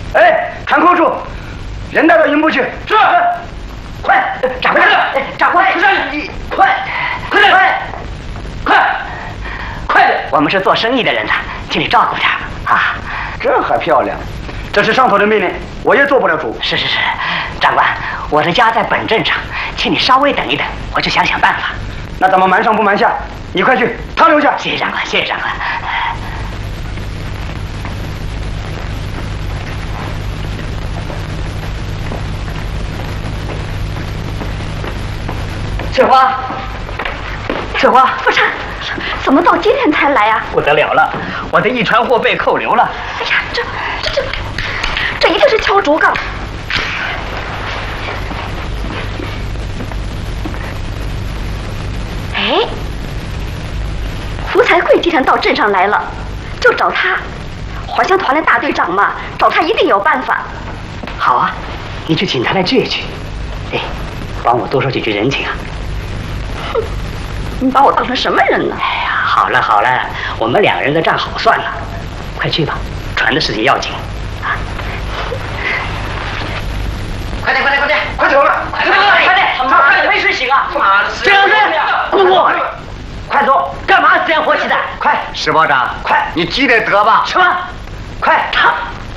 哎，看空处，人带到营部去。 是。 快， 长官，长官， 你快点，快点！ 我们是做生意的人呐，请你照顾点啊。 这还漂亮？这是上头的命令，我也做不了主。 是，长官，我的家在本镇上，请你稍微等一等，我去想想办法。 那咱们瞒上不瞒下？你快去，他留下。 谢谢长官，谢谢长官。翠花， 副厂，怎么到今天才来啊？ 不得了了，我的一船货被扣留了。 哎呀，这一定是敲竹杠。哎，胡才贵今天到镇上来了，就找他。花香团的大队长嘛，找他一定有办法。 好啊，你去请他来聚一聚。哎，帮我多说几句人情啊。 哼，你把我当成什么人呢？ 哎呀，好了，我们两个人的账好算了。快去吧，船的事情要紧啊！ 快点，快走了！ 快点，没睡醒啊！ 妈的， 这样子，我快走，干嘛这样火气的？快， 石保长， 快， 你记得得吧？ 什么？快，他，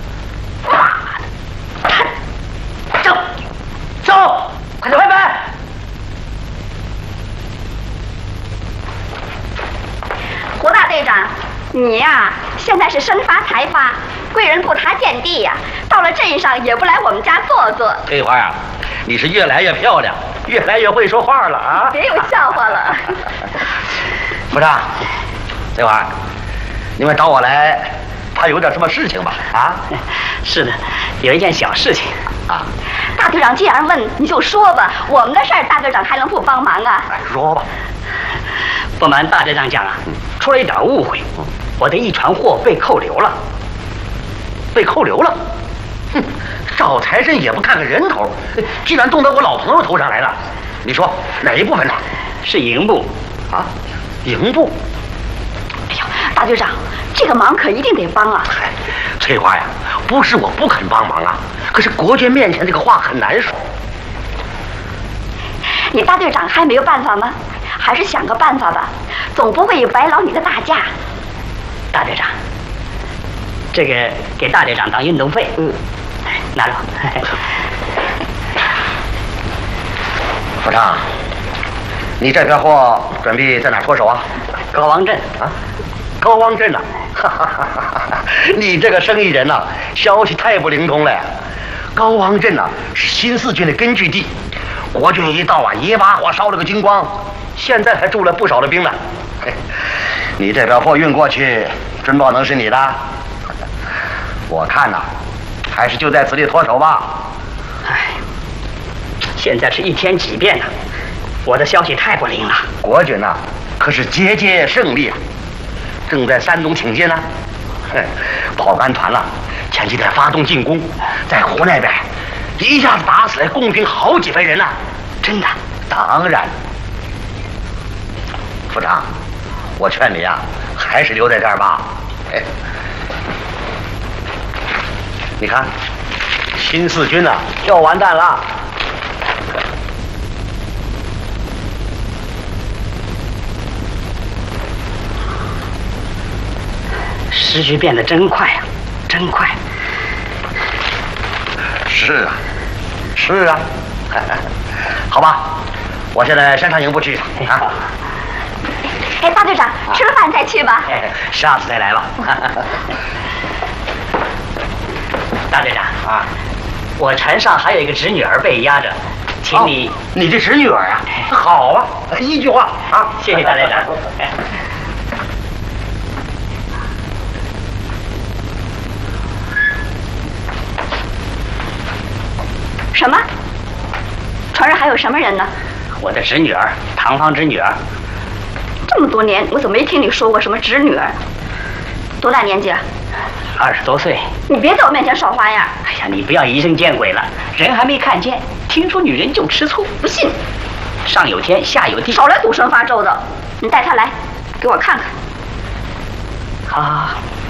走，快点，快奔！ 胡大队长，你呀，现在是生发财发，贵人不他见地呀，到了镇上也不来我们家坐坐。 翠花啊，你是越来越漂亮，越来越会说话了啊！ 别有笑话了。 部长，翠花，你们找我来，怕有点什么事情吧？啊？ 是的，有一件小事情啊。 大队长既然问，你就说吧，我们的事儿大队长还能不帮忙啊？ 说吧。 不瞒大队长讲啊，出了一点误会，我的一船货被扣留了。 被扣留了？哼，找财神也不看看人头，居然动到我老朋友头上来了。你说哪一部分呢？ 是营部。 啊，营部。 哎呀，大队长，这个忙可一定得帮啊！ 嗨，翠花呀，不是我不肯帮忙啊，可是国君面前这个话很难说。 你大队长还没有办法吗？还是想个办法吧，总不会白劳你的大驾。 大队长，这个给大队长当运动费。拿着。 部长，你这批货准备在哪脱手啊？ 高王镇啊，高王镇呐，你这个生意人呐，消息太不灵通了。高王镇呐是新四军的根据地，国军一到啊，一把火烧了个精光，现在还住了不少的兵呢。你这批货运过去，准保能是你的。我看呐，还是就在此地脱手吧。 哎，现在是一天几变呢？我的消息太不灵了。 国军呐，可是节节胜利啊，正在山东挺进呢。保安团了，前几天发动进攻，在湖那边一下子打死了共军好几百人呢。 真的？ 当然。副长，我劝你呀，还是留在这儿吧。你看，新四军呐，要完蛋了。 时局变得真快啊，真快。 是啊，好吧，我现在先上营部去啊。 哎，大队长，吃了饭再去吧。 下次再来吧。大队长啊， 我船上还有一个侄女儿被押着，请你。 你这侄女儿啊？好啊，一句话啊。 谢谢大队长。 什么？船上还有什么人呢？ 我的侄女儿，堂房侄女儿。 这么多年，我怎么没听你说过什么侄女儿？多大年纪啊 ？20多岁。 你别在我面前耍花样。 哎呀，你不要疑神见鬼了，人还没看见，听说女人就吃醋。 不信。 上有天，下有地。 少来赌神发咒的。你带她来，给我看看。 好。